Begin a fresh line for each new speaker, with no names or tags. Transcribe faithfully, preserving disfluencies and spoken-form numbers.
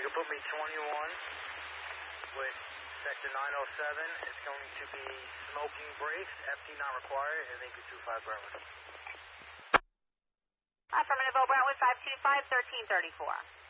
You can put me twenty-one with sector nine oh seven. It's going to be smoking brakes, F T not required, and A P two five Brentwood.
Affirmative, Brentwood five two five, thirteen thirty-four.